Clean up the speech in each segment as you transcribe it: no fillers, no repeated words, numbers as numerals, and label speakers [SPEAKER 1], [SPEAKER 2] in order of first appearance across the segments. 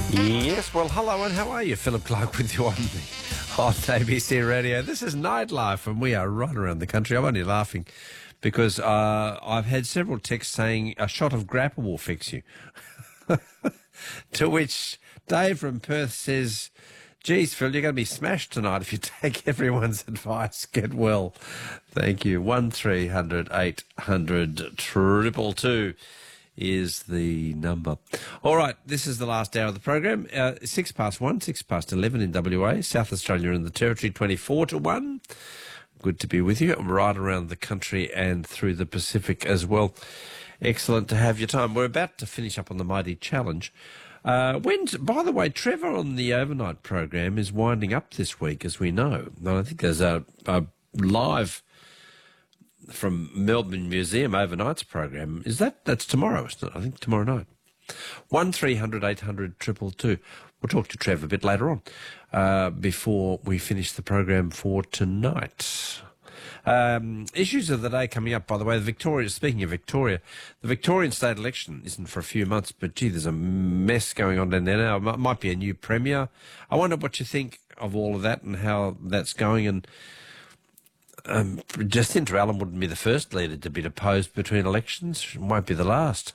[SPEAKER 1] Yes, well, hello and how are you? Philip Clark with you on ABC Radio. This is Nightlife and we are right around the country. I'm only laughing because I've had several texts saying a shot of grappa will fix you. To which Dave from Perth says, geez, Phil, you're going to be smashed tonight if you take everyone's advice. Get well. Thank you. 1300 800 222 is the number. All right, this is the last hour of the program. 1:06, 11 in WA, South Australia and the Territory, 24 to 1. Good to be with you right around the country and through the Pacific as well. Excellent to have your time. We're about to finish up on the Mighty Challenge. By the way, Trevor on the overnight program is winding up this week, as we know. And I think there's a live from Melbourne Museum overnights program. That's tomorrow, isn't it? I think tomorrow night. 1300 800 222. We'll talk to Trevor a bit later on before we finish the program for tonight. Issues of the day coming up, by the way. Speaking of Victoria, the Victorian state election isn't for a few months, but gee, there's a mess going on down there now. It might be a new premier. I wonder what you think of all of that and how that's going. And Jacinta Allen wouldn't be the first leader to be deposed between elections. It won't be the last.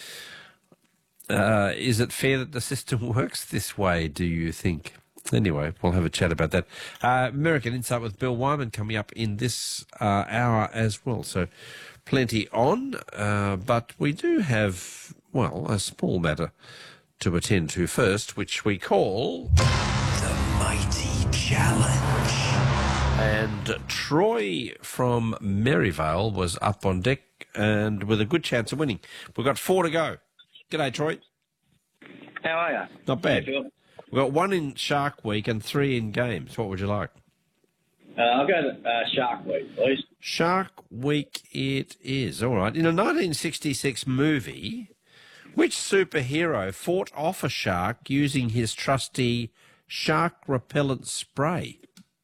[SPEAKER 1] Is it fair that the system works this way, do you think? Anyway, we'll have a chat about that. American Insight with Bill Wyman coming up in this hour as well. So plenty on, but we do have, well, a small matter to attend to first, which we call
[SPEAKER 2] The Mighty Challenge.
[SPEAKER 1] And Troy from Maryvale was up on deck and with a good chance of winning. We've got 4 to go. G'day, Troy.
[SPEAKER 3] How are you?
[SPEAKER 1] Not bad.
[SPEAKER 3] Hey,
[SPEAKER 1] We've got 1 in Shark Week and 3 in games. What would you like?
[SPEAKER 3] I'll go to Shark Week, please.
[SPEAKER 1] Shark Week it is. All right. In a 1966 movie, which superhero fought off a shark using his trusty shark repellent spray?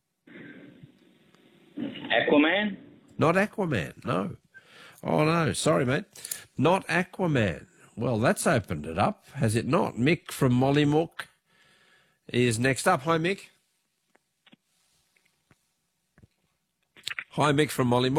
[SPEAKER 3] Aquaman?
[SPEAKER 1] Not Aquaman, no. Oh, no. Sorry, mate. Not Aquaman. Well, that's opened it up, has it not? Mick from Mollymook is next up. Hi, Mick. Hi, Mick from Mollymook.